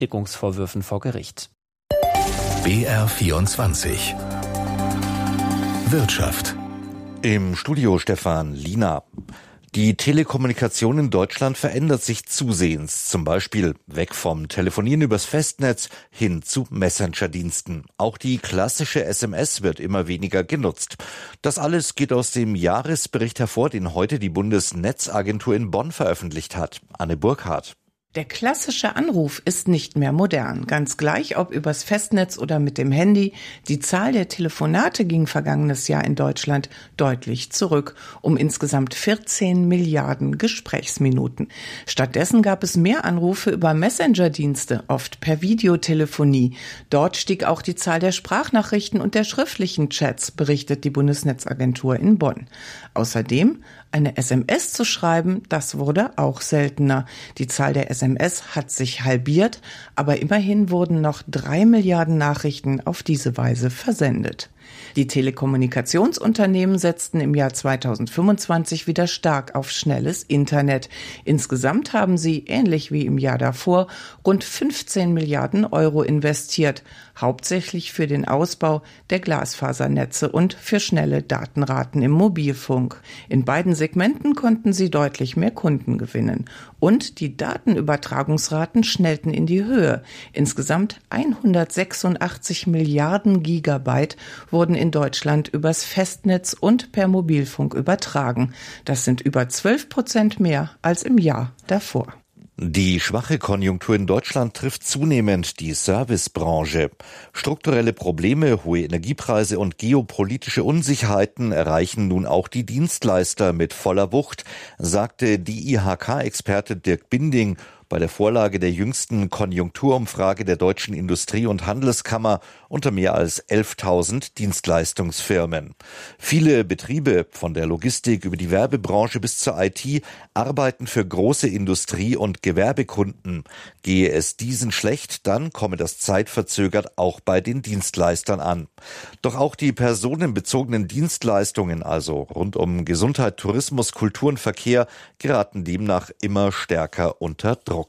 Beleidigungsvorwürfen vor Gericht. BR24 Wirtschaft. Im Studio Stefan Liener. Die Telekommunikation in Deutschland verändert sich zusehends. Zum Beispiel weg vom Telefonieren übers Festnetz hin zu Messenger-Diensten. Auch die klassische SMS wird immer weniger genutzt. Das alles geht aus dem Jahresbericht hervor, den heute die Bundesnetzagentur in Bonn veröffentlicht hat. Anne Burkhardt. Der klassische Anruf ist nicht mehr modern. Ganz gleich, ob übers Festnetz oder mit dem Handy. Die Zahl der Telefonate ging vergangenes Jahr in Deutschland deutlich zurück, um insgesamt 14 Milliarden Gesprächsminuten. Stattdessen gab es mehr Anrufe über Messenger-Dienste, oft per Videotelefonie. Dort stieg auch die Zahl der Sprachnachrichten und der schriftlichen Chats, berichtet die Bundesnetzagentur in Bonn. Außerdem eine SMS zu schreiben, das wurde auch seltener. Die Zahl der SMS hat sich halbiert, aber immerhin wurden noch 3 Milliarden Nachrichten auf diese Weise versendet. Die Telekommunikationsunternehmen setzten im Jahr 2025 wieder stark auf schnelles Internet. Insgesamt haben sie, ähnlich wie im Jahr davor, rund 15 Milliarden Euro investiert, hauptsächlich für den Ausbau der Glasfasernetze und für schnelle Datenraten im Mobilfunk. In beiden Segmenten konnten sie deutlich mehr Kunden gewinnen. Und die Datenübertragungsraten schnellten in die Höhe. Insgesamt 186 Milliarden Gigabyte wurden in Deutschland übers Festnetz und per Mobilfunk übertragen. Das sind über 12% mehr als im Jahr davor. Die schwache Konjunktur in Deutschland trifft zunehmend die Servicebranche. Strukturelle Probleme, hohe Energiepreise und geopolitische Unsicherheiten erreichen nun auch die Dienstleister mit voller Wucht, sagte die IHK-Experte Dirk Binding bei der Vorlage der jüngsten Konjunkturumfrage der Deutschen Industrie- und Handelskammer unter mehr als 11.000 Dienstleistungsfirmen. Viele Betriebe, von der Logistik über die Werbebranche bis zur IT, arbeiten für große Industrie- und Gewerbekunden. Gehe es diesen schlecht, dann komme das zeitverzögert auch bei den Dienstleistern an. Doch auch die personenbezogenen Dienstleistungen, also rund um Gesundheit, Tourismus, Kultur und Verkehr, geraten demnach immer stärker unter Druck.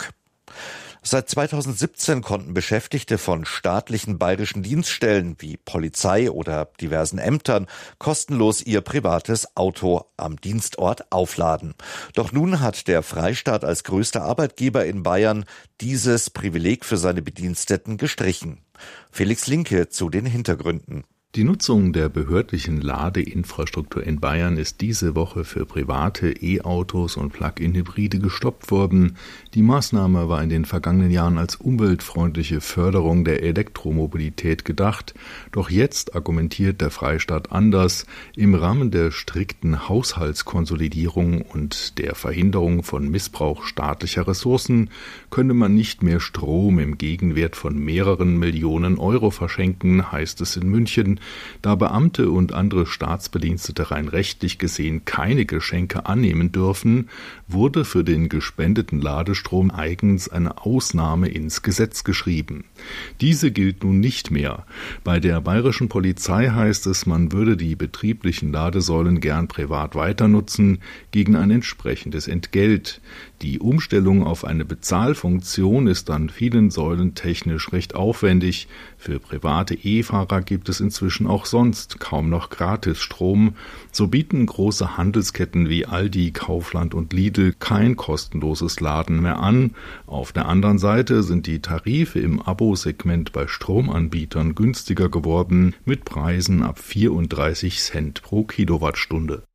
Seit 2017 konnten Beschäftigte von staatlichen bayerischen Dienststellen wie Polizei oder diversen Ämtern kostenlos ihr privates Auto am Dienstort aufladen. Doch nun hat der Freistaat als größter Arbeitgeber in Bayern dieses Privileg für seine Bediensteten gestrichen. Felix Linke zu den Hintergründen. Die Nutzung der behördlichen Ladeinfrastruktur in Bayern ist diese Woche für private E-Autos und Plug-in-Hybride gestoppt worden. Die Maßnahme war in den vergangenen Jahren als umweltfreundliche Förderung der Elektromobilität gedacht. Doch jetzt argumentiert der Freistaat anders. Im Rahmen der strikten Haushaltskonsolidierung und der Verhinderung von Missbrauch staatlicher Ressourcen könne man nicht mehr Strom im Gegenwert von mehreren Millionen Euro verschenken, heißt es in München. Da Beamte und andere Staatsbedienstete rein rechtlich gesehen keine Geschenke annehmen dürfen, wurde für den gespendeten Ladestrom eigens eine Ausnahme ins Gesetz geschrieben. Diese gilt nun nicht mehr. Bei der bayerischen Polizei heißt es, man würde die betrieblichen Ladesäulen gern privat weiter nutzen, gegen ein entsprechendes Entgelt. Die Umstellung auf eine Bezahlfunktion ist an vielen Säulen technisch recht aufwendig. Für private E-Fahrer gibt es inzwischen auch sonst kaum noch Gratisstrom. So bieten große Handelsketten wie Aldi, Kaufland und Lidl kein kostenloses Laden mehr an. Auf der anderen Seite sind die Tarife im Abo-Segment bei Stromanbietern günstiger geworden, mit Preisen ab 34 Cent pro Kilowattstunde.